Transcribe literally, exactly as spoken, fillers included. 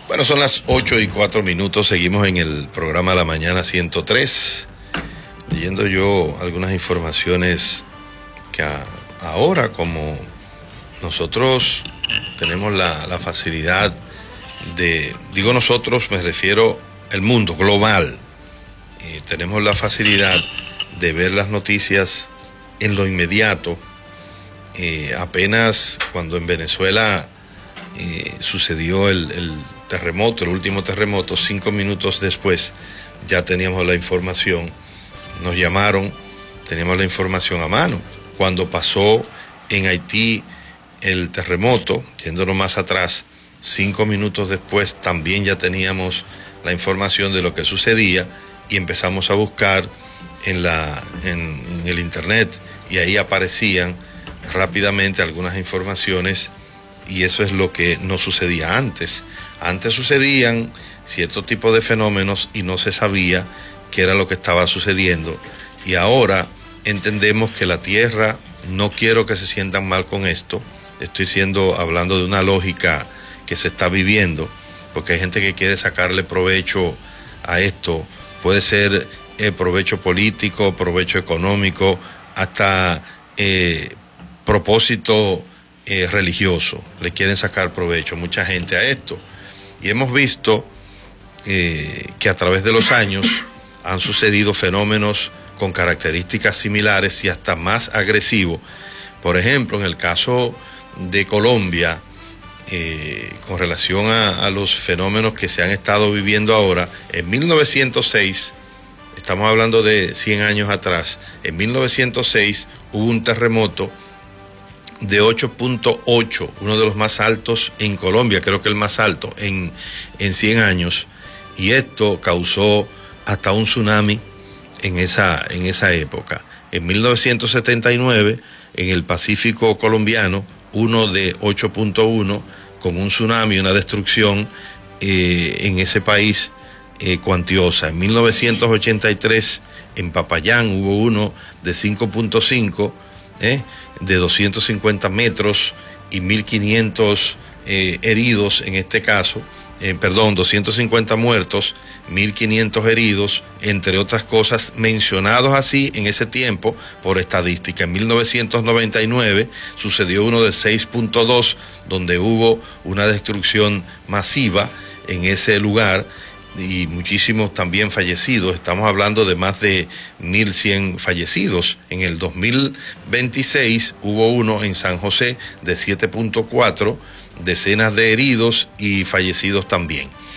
Bueno, son las ocho y cuatro minutos, seguimos en el programa La Mañana ciento tres, leyendo yo algunas informaciones que a, ahora, como nosotros tenemos la, la facilidad de, digo nosotros, me refiero al mundo global, eh, tenemos la facilidad de ver las noticias en lo inmediato. Eh, apenas cuando en Venezuela eh, sucedió el, el terremoto, el último terremoto, cinco minutos después ya teníamos la información, nos llamaron, teníamos la información a mano. Cuando pasó en Haití el terremoto, yéndonos más atrás, cinco minutos después también ya teníamos la información de lo que sucedía y empezamos a buscar en, la, en, en el internet y ahí aparecían rápidamente algunas informaciones y eso es lo que no sucedía antes. Antes sucedían cierto tipo de fenómenos y no se sabía qué era lo que estaba sucediendo. Y ahora entendemos que la Tierra, no quiero que se sientan mal con esto, estoy siendo, hablando de una lógica que se está viviendo, porque hay gente que quiere sacarle provecho a esto, puede ser eh, provecho político, provecho económico, hasta eh, propósito eh, religioso, le quieren sacar provecho mucha gente a esto. Y hemos visto eh, que a través de los años han sucedido fenómenos con características similares y hasta más agresivos. Por ejemplo, en el caso de Colombia, eh, con relación a, a los fenómenos que se han estado viviendo ahora, en mil novecientos seis, estamos hablando de cien años atrás, en mil novecientos seis hubo un terremoto de ocho punto ocho, uno de los más altos en Colombia, creo que el más alto en, en cien años, y esto causó hasta un tsunami en esa, en esa época. En mil novecientos setenta y nueve, en el Pacífico colombiano, uno de ocho punto uno, con un tsunami, una destrucción eh, en ese país eh, cuantiosa. En mil novecientos ochenta y tres, en Papayán, hubo uno de cinco punto cinco, eh, de doscientos cincuenta metros y mil quinientos eh, heridos en este caso, eh, perdón, doscientos cincuenta muertos, mil quinientos heridos, entre otras cosas, mencionados así en ese tiempo por estadística. En mil novecientos noventa y nueve sucedió uno de seis punto dos, donde hubo una destrucción masiva en ese lugar y muchísimos también fallecidos. Estamos hablando de más de mil cien fallecidos. En el dos mil veintiséis hubo uno en San José de siete punto cuatro, decenas de heridos y fallecidos también.